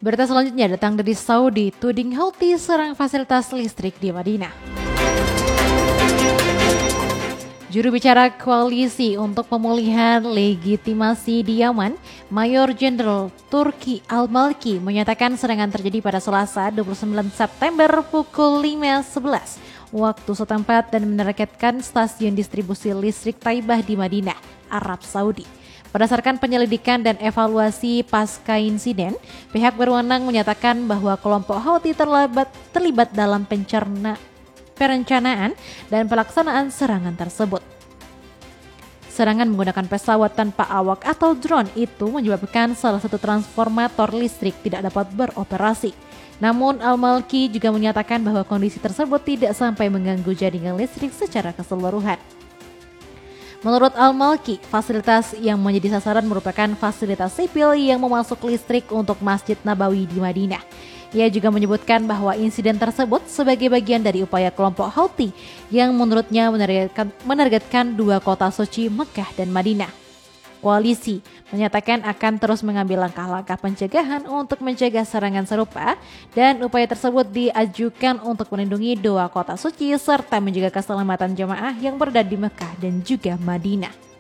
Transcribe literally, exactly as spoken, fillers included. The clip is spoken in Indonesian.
Berita selanjutnya datang dari Saudi, tuding Houthi serang fasilitas listrik di Madinah. Juru bicara koalisi untuk pemulihan legitimasi di Yaman, Mayor Jenderal Turki Al-Malki menyatakan serangan terjadi pada Selasa dua puluh sembilan September pukul lima sebelas waktu setempat dan menargetkan stasiun distribusi listrik Taibah di Madinah, Arab Saudi. Berdasarkan penyelidikan dan evaluasi pasca insiden, pihak berwenang menyatakan bahwa kelompok Houthi terlibat, terlibat dalam pencerna, perencanaan dan pelaksanaan serangan tersebut. Serangan menggunakan pesawat tanpa awak atau drone itu menyebabkan salah satu transformator listrik tidak dapat beroperasi. Namun Al-Malki juga menyatakan bahwa kondisi tersebut tidak sampai mengganggu jaringan listrik secara keseluruhan. Menurut Al-Malki, fasilitas yang menjadi sasaran merupakan fasilitas sipil yang memasuk listrik untuk Masjid Nabawi di Madinah. Ia juga menyebutkan bahwa insiden tersebut sebagai bagian dari upaya kelompok Houthi yang menurutnya menargetkan, menargetkan dua kota suci Mekah dan Madinah. Koalisi menyatakan akan terus mengambil langkah-langkah pencegahan untuk mencegah serangan serupa dan upaya tersebut diajukan untuk melindungi dua kota suci serta menjaga keselamatan jemaah yang berada di Mekah dan juga Madinah.